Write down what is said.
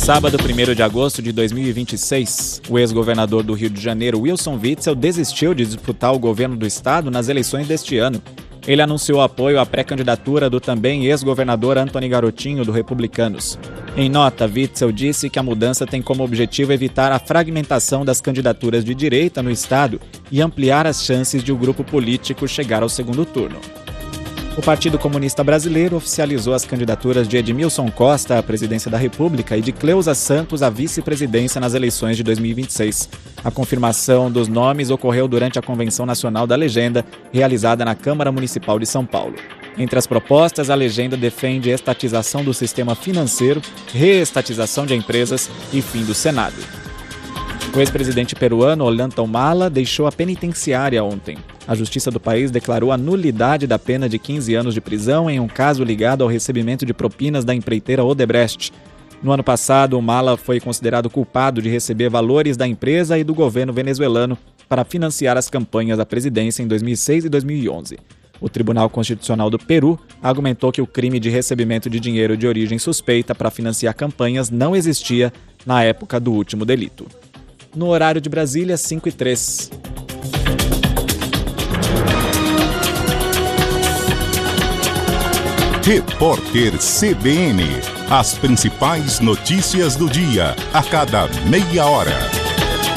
sábado, 1º de agosto de 2026, o ex-governador do Rio de Janeiro, Wilson Witzel, desistiu de disputar o governo do estado nas eleições deste ano. Ele anunciou apoio à pré-candidatura do também ex-governador Antony Garotinho, do Republicanos. Em nota, Witzel disse que a mudança tem como objetivo evitar a fragmentação das candidaturas de direita no estado e ampliar as chances de o grupo político chegar ao segundo turno. O Partido Comunista Brasileiro oficializou as candidaturas de Edmilson Costa à presidência da República e de Cleusa Santos à vice-presidência nas eleições de 2026. A confirmação dos nomes ocorreu durante a Convenção Nacional da Legenda, realizada na Câmara Municipal de São Paulo. Entre as propostas, a legenda defende estatização do sistema financeiro, reestatização de empresas e fim do Senado. O ex-presidente peruano Ollanta Humala deixou a penitenciária ontem. A justiça do país declarou a nulidade da pena de 15 anos de prisão em um caso ligado ao recebimento de propinas da empreiteira Odebrecht. No ano passado, Humala foi considerado culpado de receber valores da empresa e do governo venezuelano para financiar as campanhas da presidência em 2006 e 2011. O Tribunal Constitucional do Peru argumentou que o crime de recebimento de dinheiro de origem suspeita para financiar campanhas não existia na época do último delito. No horário de Brasília, 5h03. Repórter CBN. As principais notícias do dia, a cada meia hora.